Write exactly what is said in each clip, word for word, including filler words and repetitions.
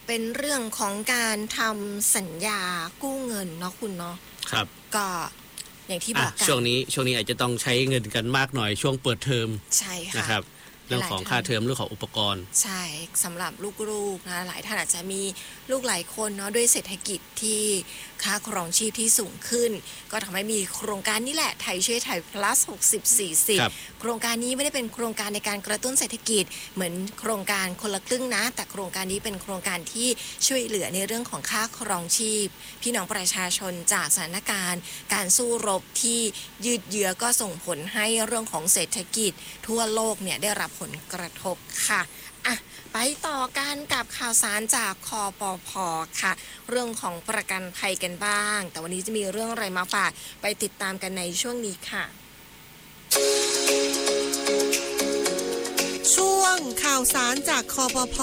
เป็นเรื่องของการทำสัญญากู้เงินเนาะคุณเนาะครับก็อย่างที่บอกกันช่วงนี้ช่วงนี้อาจจะต้องใช้เงินกันมากหน่อยช่วงเปิดเทอมใช่ค่ะนะครับเรื่องของค่าเทอมเรื่องของอุปกรณ์ใช่สำหรับลูกๆนะหลายท่านอาจจะมีลูกหลายคนเนาะด้วยเศรษฐกิจที่ค่าครองชีพที่สูงขึ้นก็ทำให้มีโครงการนี้แหละไทยช่วยไทย plus หกสิบ สี่สิบโครงการนี้ไม่ได้เป็นโครงการในการกระตุ้นเศรษฐกิจเหมือนโครงการคนละครึ่งนะแต่โครงการนี้เป็นโครงการที่ช่วยเหลือในเรื่องของค่าครองชีพพี่น้องประชาชนจากสถานการณ์การสู้รบที่ยืดเยื้อก็ส่งผลให้เรื่องของเศรษฐกิจทั่วโลกเนี่ยได้รับผลกระทบค่ะอ่ะไปต่อกันกับข่าวสารจากคปภ.ค่ะเรื่องของประกันภัยกันบ้างแต่วันนี้จะมีเรื่องอะไรมาฝากไปติดตามกันในช่วงนี้ค่ะช่วงข่าวสารจากคปภ.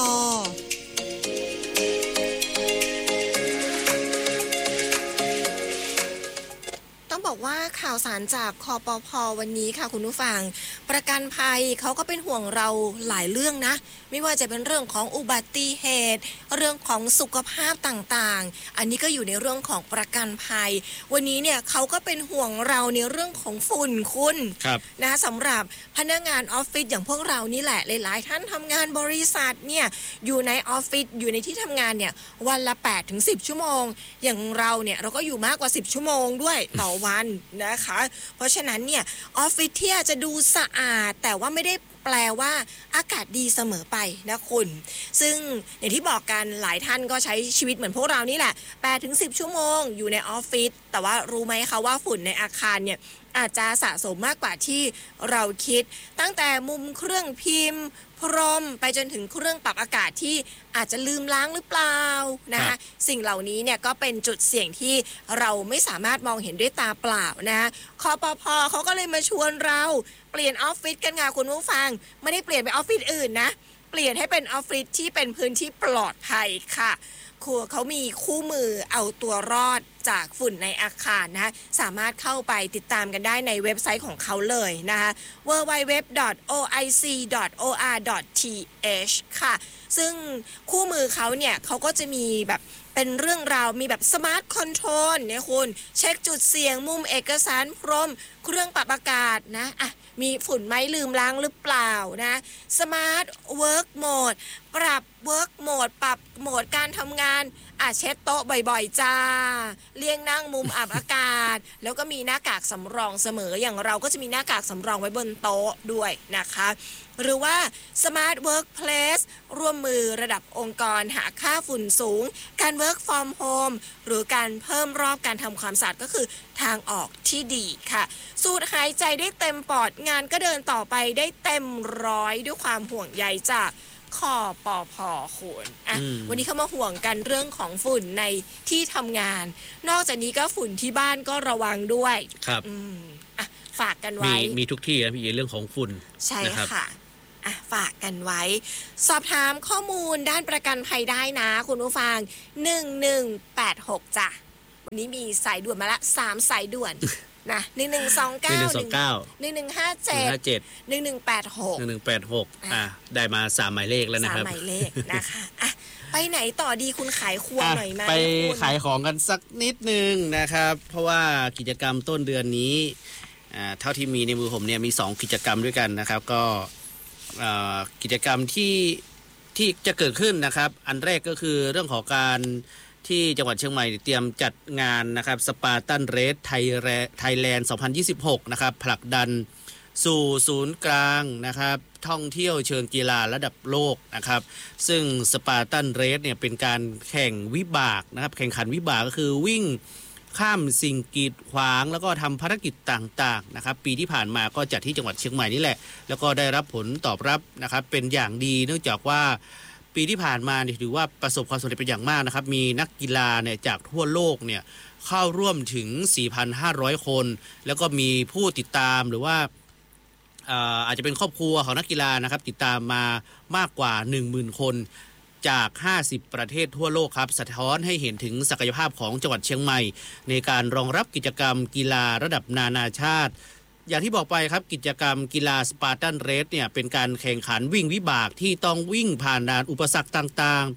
ต้องบอกว่าข่าวสารจากคปภ.วันนี้ค่ะคุณผู้ฟังประกันภัยเขาก็เป็นห่วงเราหลายเรื่องนะไม่ว่าจะเป็นเรื่องของอุบัติเหตุเรื่องของสุขภาพต่างๆอันนี้ก็อยู่ในเรื่องของประกันภัยวันนี้เนี่ยเขาก็เป็นห่วงเราในเรื่องของฝุ่นคุณนะสำหรับพนักงานออฟฟิศอย่างพวกเรานี่แหละหลายๆท่านทำงานบริษัทเนี่ยอยู่ในออฟฟิศอยู่ในที่ทำงานเนี่ยวันละ แปดถึงสิบ ชั่วโมงอย่างเราเนี่ยเราก็อยู่มากกว่าสิบชั่วโมงด้วยต่อวันนะคะเพราะฉะนั้นเนี่ยออฟฟิศที่อาจจะดูสะอาดแต่ว่าไม่ได้แปลว่าอากาศดีเสมอไปนะคุณซึ่งอย่างที่บอกกันหลายท่านก็ใช้ชีวิตเหมือนพวกเรานี่แหละ แปดถึงสิบ ชั่วโมงอยู่ในออฟฟิศแต่ว่ารู้ไหมคะว่าฝุ่นในอาคารเนี่ยอาจจะสะสมมากกว่าที่เราคิดตั้งแต่มุมเครื่องพิมพ์พรมไปจนถึงเครื่องปรับอากาศที่อาจจะลืมล้างหรือเปล่านะคะสิ่งเหล่านี้เนี่ยก็เป็นจุดเสี่ยงที่เราไม่สามารถมองเห็นด้วยตาเปล่านะคปภ.เขาก็เลยมาชวนเราเปลี่ยนออฟฟิศกันค่ะคุณผู้ฟังไม่ได้เปลี่ยนไปออฟฟิศอื่นนะเปลี่ยนให้เป็นออฟฟิศที่เป็นพื้นที่ปลอดภัยค่ะเขามีคู่มือเอาตัวรอดจากฝุ่นในอาคารนะสามารถเข้าไปติดตามกันได้ในเว็บไซต์ของเขาเลยนะคะ ดับเบิลยู ดับเบิลยู ดับเบิลยู ดอท โอ ไอ ซี ดอท โอ อาร์ ดอท ที เอช ค่ะซึ่งคู่มือเขาเนี่ยเขาก็จะมีแบบเป็นเรื่องราวมีแบบสมาร์ทคอนโทรลเนี่ยคุณเช็คจุดเสี่ยงมุมเอกสารพรมเครื่องปรับอากาศนะอ่ะมีฝุ่นไหมลืมล้างหรือเปล่านะสมาร์ทเวิร์กโหมดปรับเวิร์กโหมดปรับโหมดการทำงานอ่ะเช็ดโต๊ะบ่อยๆจ้าเลี่ยงนั่งมุมอับอากาศแล้วก็มีหน้ากากสำรองเสมออย่างเราก็จะมีหน้ากากสำรองไว้บนโต๊ะด้วยนะคะหรือว่า Smart Workplace ร่วมมือระดับองค์กรหาค่าฝุ่นสูงการ Work from Home หรือการเพิ่มรอบการทำความสะอาดก็คือทางออกที่ดีค่ะสูดหายใจได้เต็มปอดงานก็เดินต่อไปได้เต็มร้อยด้วยความห่วงใยจากคปภ.คุณอ่ะวันนี้เขามาห่วงกันเรื่องของฝุ่นในที่ทำงานนอกจากนี้ก็ฝุ่นที่บ้านก็ระวังด้วยครับอืมอ่ะฝากกันไว้มีมีทุกที่นะพี่เรื่องของฝุ่นใช่ค่ะอ่ะฝากกันไว้สอบถามข้อมูลด้านประกันภัยได้นะคุณผู้ฟังหนึ่งหนึ่งแปดหกจ้ะวันนี้มีสายด่วนมาละสามสายด่วนนะหนึ่งหนึ่งสองเก้า หนึ่งหนึ่งหนึ่งห้าเจ็ด หนึ่งหนึ่งแปดหกหนึ่งหนึ่งแปดหกอ่ะได้มาสามหมายเลขแล้วนะครับสามหมายเลขนะคะอ่ะไปไหนต่อดีคุณขายครัวหน่อยไหมไปขายของกันสักนิดนึงนะครับเพราะว่ากิจกรรมต้นเดือนนี้เท่าที่มีในมือผมเนี่ยมีสองกิจกรรมด้วยกันนะครับก็กิจกรรมที่ที่จะเกิดขึ้นนะครับอันแรกก็คือเรื่องของการที่จังหวัดเชียงใหม่เตรียมจัดงานนะครับสปาร์ตันเรสไทยไทยแลนด์สองพันยี่สิบหกนะครับผลักดันสู่ศูนย์กลางนะครับท่องเที่ยวเชิงกีฬาระดับโลกนะครับซึ่งสปาร์ตันเรสเนี่ยเป็นการแข่งวิบากนะครับแข่งขันวิบากก็คือวิ่งข้ามสิ่งกีดขวางแล้วก็ทำภารกิจต่างๆนะครับปีที่ผ่านมาก็จัดที่จังหวัดเชียงใหม่นี่แหละแล้วก็ได้รับผลตอบรับนะครับเป็นอย่างดีเนื่องจากว่าปีที่ผ่านมาถือว่าประสบความสำเร็จเป็นอย่างมากนะครับมีนักกีฬาเนี่ยจากทั่วโลกเนี่ยเข้าร่วมถึง สี่พันห้าร้อย คนแล้วก็มีผู้ติดตามหรือว่าอาจจะเป็นครอบครัวของนักกีฬานะครับติดตามมามากกว่า หนึ่งหมื่น คนจากห้าสิบประเทศทั่วโลกครับสะท้อนให้เห็นถึงศักยภาพของจังหวัดเชียงใหม่ในการรองรับกิจกรรมกีฬาระดับนานาชาติอย่างที่บอกไปครับกิจกรรมกีฬาสปาร์ตันเรสเนี่ยเป็นการแข่งขันวิ่งวิบากที่ต้องวิ่งผ่านด่านอุปสรรคต่างๆ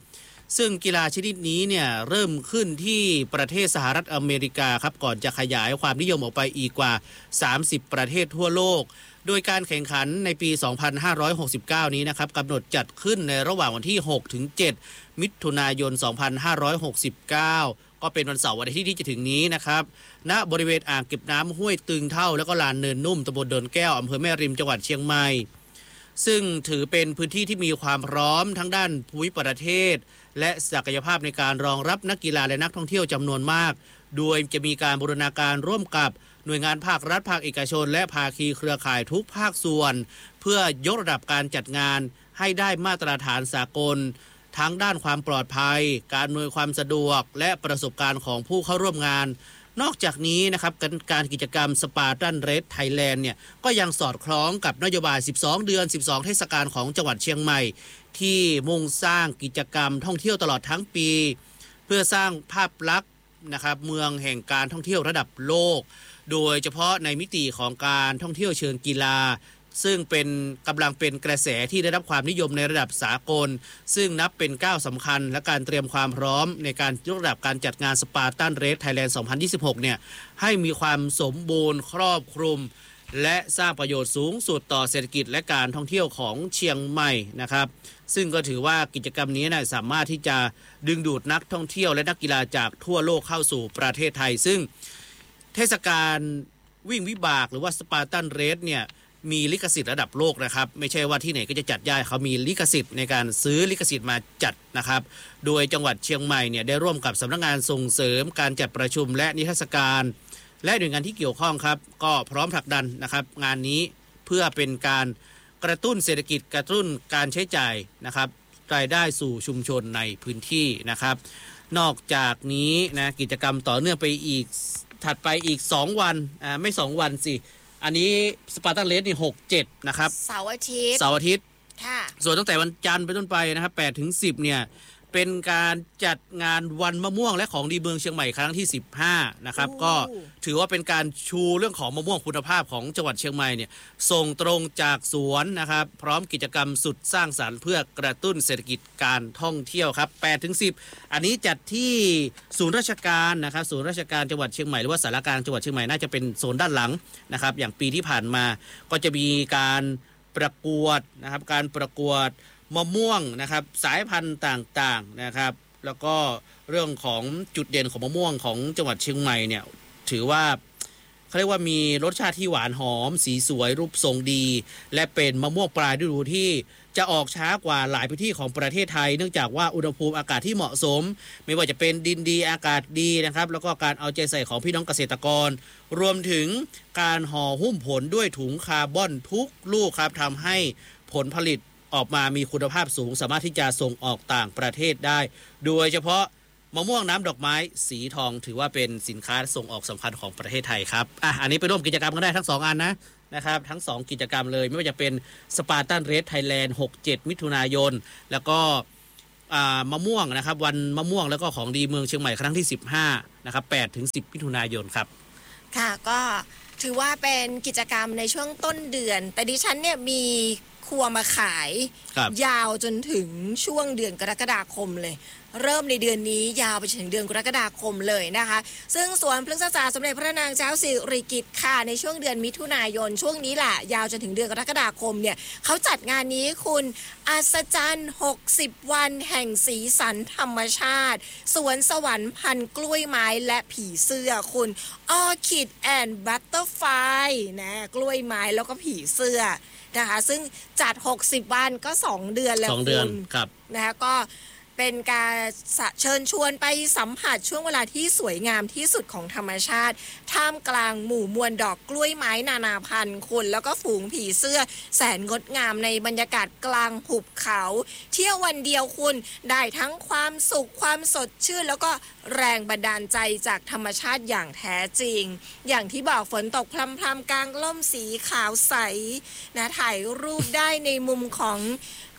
ซึ่งกีฬาชนิดนี้เนี่ยเริ่มขึ้นที่ประเทศสหรัฐอเมริกาครับก่อนจะขยายความนิยมออกไปอีกกว่าสามสิบประเทศทั่วโลกโดยการแข่งขันในปี สองพันห้าร้อยหกสิบเก้า นี้นะครับกำหนดจัดขึ้นในระหว่างวันที่ หกถึงเจ็ด มิถุนายน สองพันห้าร้อยหกสิบเก้า ก็เป็นวันเสาร์วันอาทิตย์ที่จะถึงนี้นะครับณบริเวณอ่างเก็บน้ำห้วยตึงเท่าแล้วก็ลานเนินนุ่มตำบลดอนแก้วอำเภอแม่ริมจังหวัดเชียงใหม่ซึ่งถือเป็นพื้นที่ที่มีความพร้อมทั้งด้านภูมิประเทศและศักยภาพในการรองรับนักกีฬาและนักท่องเที่ยวจำนวนมากโดยจะมีการบูรณาการร่วมกับหน่วยงานภาครัฐภาคเอกชนและภาคีเครือข่ายทุกภาคส่วนเพื่อยกระดับการจัดงานให้ได้มาตรฐานสากลทั้งด้านความปลอดภัยการอำนวยความสะดวกและประสบการณ์ของผู้เข้าร่วมงานนอกจากนี้นะครับการการกิจกรรมสปาร์ตันเรดไทยแลนด์เนี่ยก็ยังสอดคล้องกับนโยบายสิบสองเดือนสิบสองเทศกาลของจังหวัดเชียงใหม่ที่มุ่งสร้างกิจกรรมท่องเที่ยวตลอดทั้งปีเพื่อสร้างภาพลักษณ์นะครับเมืองแห่งการท่องเที่ยวระดับโลกโดยเฉพาะในมิติของการท่องเที่ยวเชิงกีฬาซึ่งเป็นกำลังเป็นกระแสที่ได้รับความนิยมในระดับสากลซึ่งนับเป็นก้าวสำคัญและการเตรียมความพร้อมในการยกระดับการจัดงานสปาร์ตันเรดไทยแลนด์ สองพันยี่สิบหก เนี่ยให้มีความสมบูรณ์ครอบคลุมและสร้างประโยชน์สูงสุดต่อเศรษฐกิจและการท่องเที่ยวของเชียงใหม่นะครับซึ่งก็ถือว่ากิจกรรมนี้นะสามารถที่จะดึงดูดนักท่องเที่ยวและนักกีฬาจากทั่วโลกเข้าสู่ประเทศไทยซึ่งเทศกาลวิ่งวิบากหรือว่าสปาร์ตันเรดเนี่ยมีลิขสิทธิ์ระดับโลกนะครับไม่ใช่ว่าที่ไหนก็จะจัดได้เขามีลิขสิทธิ์ในการซื้อลิขสิทธิ์มาจัดนะครับโดยจังหวัดเชียงใหม่เนี่ยได้ร่วมกับสำนักงานส่งเสริมการจัดประชุมและนิทรรศการและหน่วยงานที่เกี่ยวข้องครับก็พร้อมผลักดันนะครับงานนี้เพื่อเป็นการกระตุ้นเศรษฐกิจกระตุ้นการใช้จ่ายนะครับรายได้สู่ชุมชนในพื้นที่นะครับนอกจากนี้นะกิจกรรมต่อเนื่องไปอีกถัดไปอีกสองวันอ่าไม่สองวันสิอันนี้สปาร์ตันเรดนี่หก เจ็ดนะครับเสาร์อาทิตย์เสาร์อาทิตย์ค่ะส่วนตั้งแต่วันจันทร์ไปต้นไปนะครับแปดถึงสิบเนี่ยเป็นการจัดงานวันมะม่วงและของดีเมืองเชียงใหม่ครั้งที่สิบห้านะครับก็ถือว่าเป็นการชูเรื่องของมะม่วงคุณภาพของจังหวัดเชียงใหม่เนี่ยส่งตรงจากสวนนะครับพร้อมกิจกรรมสุดสร้างสรรค์เพื่อกระตุ้นเศรษฐกิจการท่องเที่ยวครับแปดถึงสิบอันนี้จัดที่ศูนย์ราชการนะครับศูนย์ราชการจังหวัดเชียงใหม่หรือว่าสารกลางจังหวัดเชียงใหม่น่าจะเป็นโซนด้านหลังนะครับอย่างปีที่ผ่านมาก็จะมีการประกวดนะครับการประกวดมะม่วงนะครับสายพันธุ์ต่างๆนะครับแล้วก็เรื่องของจุดเด่นของมะม่วงของจังหวัดเชียงใหม่เนี่ยถือว่าเขาเรียกว่ามีรสชาติที่หวานหอมสีสวยรูปทรงดีและเป็นมะม่วงปลายฤดูที่จะออกช้ากว่าหลายพื้นที่ของประเทศไทยเนื่องจากว่าอุณหภูมิอากาศที่เหมาะสมไม่ว่าจะเป็นดินดีอากาศดีนะครับแล้วก็การเอาใจใส่ของพี่น้องเกษตรกรรวมถึงการห่อหุ้มผลด้วยถุงคาร์บอนทุกลูกครับทำให้ผลผลิตออกมามีคุณภาพสูงสามารถที่จะส่งออกต่างประเทศได้โดยเฉพาะมะม่วงน้ำดอกไม้สีทองถือว่าเป็นสินค้าส่งออกสำคัญของประเทศไทยครับอ่ะอันนี้ไปร่วมกิจกรรมกันได้ทั้งสองอันนะนะครับทั้งสองกิจกรรมเลยไม่ว่าจะเป็นสปาร์ตันเรดไทยแลนด์หก เจ็ดมิถุนายนแล้วก็มะม่วงนะครับวันมะม่วงแล้วก็ของดีเมืองเชียงใหม่ครั้งที่สิบห้านะครับแปดถึงสิบมิถุนายนครับค่ะก็ถือว่าเป็นกิจกรรมในช่วงต้นเดือนแต่ดิฉันเนี่ยมีครัวมาขายยาวจนถึงช่วงเดือนกรกฎาคมเลยเริ่มในเดือนนี้ยาวไปถึงเดือนกรกฎาคมเลยนะคะซึ่งสวนพฤกษศาสตร์สมเด็จพระนางเจ้าสิริกิติ์ค่ะในช่วงเดือนมิถุนายนช่วงนี้แหละยาวจนถึงเดือนกรกฎาคมเนี่ยเขาจัดงานนี้คุณอัศจรรย์หกสิบวันแห่งสีสันธรรมชาติสวนสวรรค์พันกล้วยไม้และผีเสื้อคุณออคิดแอนด์บัตเตอร์ไฟนะกล้วยไม้แล้วก็ผีเสื้อนะคะซึ่งจัดหกสิบวันก็สองเดือนแล้วคุณนะคะก็เป็นการเชิญชวนไปสัมผัสช่วงเวลาที่สวยงามที่สุดของธรรมชาติท่ามกลางหมู่มวลดอกกล้วยไม้นานาพันธุ์คุณแล้วก็ฝูงผีเสื้อแสนงดงามในบรรยากาศกลางหุบเขาเที่ยววันเดียวคุณได้ทั้งความสุขความสดชื่นแล้วก็แรงบันดาลใจจากธรรมชาติอย่างแท้จริงอย่างที่บอกฝนตกพรำๆกลางร่มสีขาวใสนะถ่ายรูปได้ในมุมของ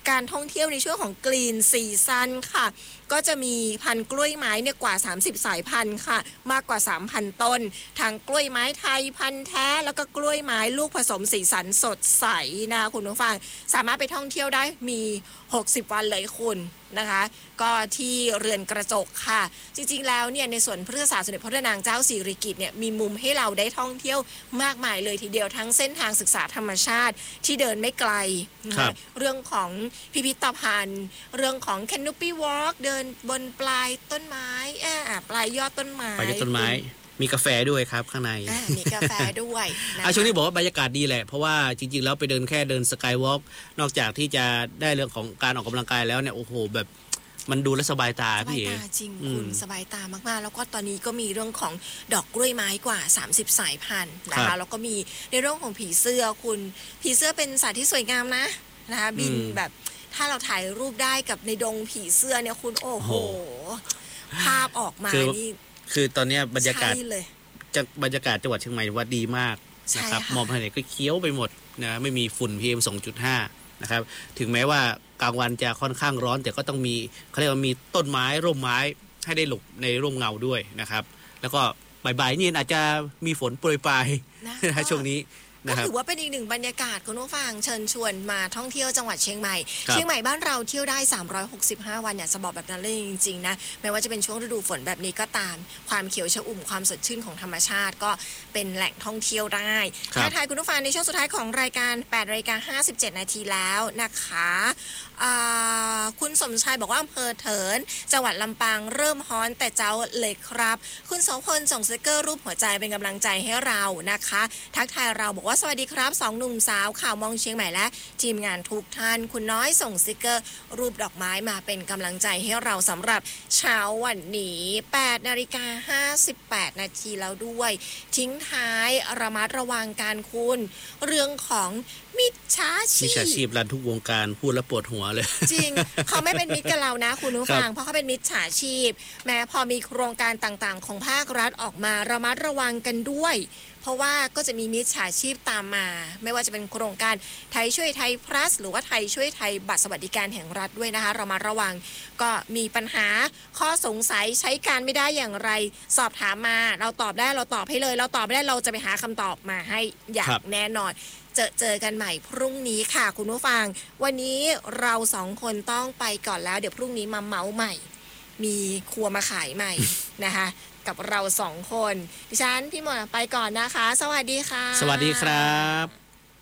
การท่องเที่ยวในช่วงของกรีนซีซั่นค่ะก็จะมีพันธุ์กล้วยไม้เนี่ยกว่าสามสิบสายพันธุ์ค่ะมากกว่า สามพัน ต้นทั้งกล้วยไม้ไทยพันธุ์แท้แล้วก็กล้วยไม้ลูกผสมสีสันสดใสนะคะคุณผู้ฟังสามารถไปท่องเที่ยวได้มีหกสิบวันเลยคุณนะคะก็ที่เรือนกระจกค่ะจริงๆแล้วเนี่ยในส่วนพฤกษศาสตร์สมเด็จพระนางเจ้าสิริกิติ์เนี่ยมีมุมให้เราได้ท่องเที่ยวมากมายเลยทีเดียวทั้งเส้นทางศึกษาธรรมชาติที่เดินไม่ไกลนะเรื่องของพิพิธภัณฑ์เรื่องของ Canopy Walk เดินบนปลายต้นไม้อ่าปลายยอดต้นไม้ปลายยอดต้นไม้มีกาแฟด้วยครับข้างในมีกาแฟด้วยนะช่วงนี้บอกว่าบรรยากาศดีแหละเพราะว่าจริงๆแล้วไปเดินแค่เดินสกายวอล์กนอกจากที่จะได้เรื่องของการออกกำลังกายแล้วเนี่ยโอ้โหแบบมันดูแลสบายตาพี่สบายตาจริงคุณสบายตามากๆแล้วก็ตอนนี้ก็มีเรื่องของดอกกล้วยไม้กว่าสามสิบสายพันธุ์นะคะแล้วก็มีในเรื่องของผีเสื้อคุณผีเสื้อเป็นสัตว์ที่สวยงามนะนะคะบินแบบถ้าเราถ่ายรูปได้กับในดงผีเสื้อเนี่ยคุณโอ้โหภาพออกมานี่คือตอนนี้บรรยากาศจะบรรยากาศจังหวัดเชียงใหม่ว่าดีมากนะครับมองไปไหนก็เคี้ยวไปหมดนะไม่มีฝุ่น พี เอ็ม สองจุดห้า นะครับถึงแม้ว่ากลางวันจะค่อนข้างร้อนแต่ก็ต้องมีเขาเรียกว่ามีต้นไม้ร่มไม้ให้ได้หลบในร่มเงาด้วยนะครับแล้วก็บ่ายๆนี่อาจจะมีฝนโปรยปลายนะช่วงนี้ก็ถือว่าเป็นอีกหนึ่งบรรยากาศคุณผู้ฟังเชิญชวนมาท่องเที่ยวจังหวัดเชียงใหม่เชียงใหม่บ้านเราเที่ยวได้สามร้อยหกสิบห้าวันเนี่ยจะบอกแบบนั้นเลยจริงๆนะแม้ว่าจะเป็นช่วงฤดูฝนแบบนี้ก็ตามความเขียวชอุ่มความสดชื่นของธรรมชาติก็เป็นแหล่งท่องเที่ยวได้ท้าทายคุณผู้ฟังในช่วงสุดท้ายของรายการแปดนาฬิกาห้าสิบเจ็ดนาทีแล้วนะคะคุณสมชายบอกว่าอำเภอเถินจังหวัดลำปางเริ่มฮ้อนแต่เจ้าเลยครับคุณโสพลส่งสติกเกอร์รูปหัวใจเป็นกำลังใจให้เรานะคะทักทายเราบอกว่าสวัสดีครับสองหนุ่มสาวข่าวมองเชียงใหม่และทีมงานทุกท่านคุณน้อยส่งสติกเกอร์รูปดอกไม้มาเป็นกำลังใจให้เราสำหรับเช้าวันนี้แปดนาฬิกาห้าสิบแปดนาทีแล้วด้วยทิ้งท้ายระมัดระวังการคุณเรื่องของมิจฉาชีพมิจฉาชีพรันทุกวงการพูดแล้วปวดหัวเลยจริงเขาไม่เป็นมิตรกับเรานะคุณผู้ฟังเพราะเขาเป็นมิจฉาชีพแม้พอมีโครงการต่างๆของภาครัฐออกมาระมัดระวังกันด้วยเพราะว่าก็จะมีมิจฉาชีพตามมาไม่ว่าจะเป็นโครงการไทยช่วยไทย plus หรือว่าไทยช่วยไทยบัตรสวัสดิการแห่งรัฐด้วยนะคะเรามาระวังก็มีปัญหาข้อสงสัยใช้การไม่ได้อย่างไรสอบถามมาเราตอบได้เราตอบให้เลยเราตอบไม่ได้เราจะไปหาคำตอบมาให้อย่างแน่นอนเจอเจอกันใหม่พรุ่งนี้ค่ะคุณผู้ฟังวันนี้เราสองคนต้องไปก่อนแล้วเดี๋ยวพรุ่งนี้มาเมาส์ใหม่มีครัวมาขายใหม่ นะคะกับเราสองคนดิฉันพี่หมอไปก่อนนะคะสวัสดีค่ะสวัสดีครับ